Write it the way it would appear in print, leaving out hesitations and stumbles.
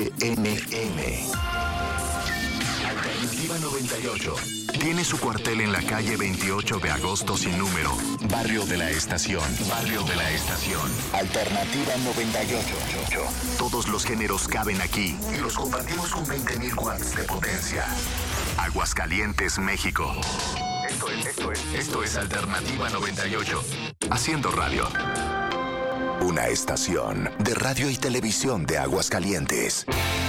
CNN. Alternativa 98. Tiene su cuartel en la calle 28 de agosto sin número. Barrio de la Estación. Barrio de la Estación. Alternativa 98. Todos los géneros caben aquí y los compartimos con 20.000 watts de potencia. Aguascalientes, México. Esto es Alternativa 98. Haciendo radio. Una estación de radio y televisión de Aguascalientes.